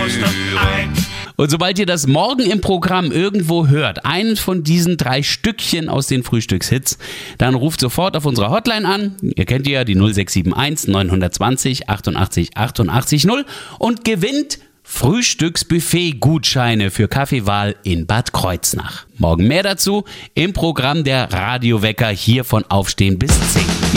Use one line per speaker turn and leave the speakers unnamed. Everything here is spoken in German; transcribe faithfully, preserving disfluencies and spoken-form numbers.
Und sobald ihr das morgen im Programm irgendwo hört, einen von diesen drei Stückchen aus den Frühstückshits, dann ruft sofort auf unserer Hotline an. Ihr kennt die ja, die null sechs sieben eins neun zwei null achtundachtzig achtundachtzig null und gewinnt Frühstücksbuffet-Gutscheine für Kaffeewahl in Bad Kreuznach. Morgen mehr dazu im Programm der Radiowecker hier von Aufstehen bis zehn.